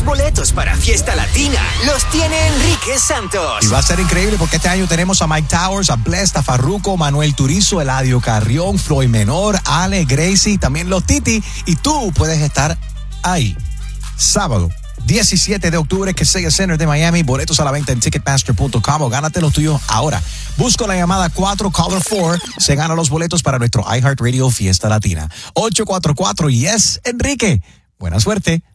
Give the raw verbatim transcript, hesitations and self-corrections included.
Los boletos para Fiesta Latina los tiene Enrique Santos. Y va a ser increíble porque este año tenemos a Mike Towers, a Blest, a Farruko, Manuel Turizo, Eladio Carrión, Floyd Menor, Ale, Gracie, también los Titi. Y tú puedes estar ahí. Sábado diecisiete de octubre, que Sega Center de Miami. Boletos a la venta en ticketmaster punto com o gánate los tuyos ahora. Busco la llamada cuatro caller cuatro. Se ganan los boletos para nuestro iHeartRadio Fiesta Latina. ocho cuatro cuatro, yes, Enrique. Buena suerte.